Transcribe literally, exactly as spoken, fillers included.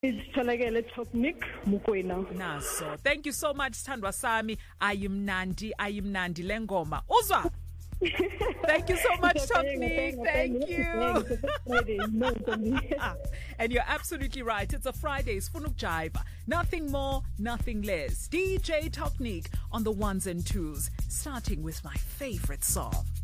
Itholakele Technique Mukwena. Naso. Thank you so much Thandwa Sami. Ayimnandi, ayimnandi lengoma. Uzwa? Thank you so much, Technique. Thank you. And you're absolutely right. It's a Friday. It's Funuk Jive. Nothing more, nothing less. D J Technique on the ones and twos, starting with my favorite song.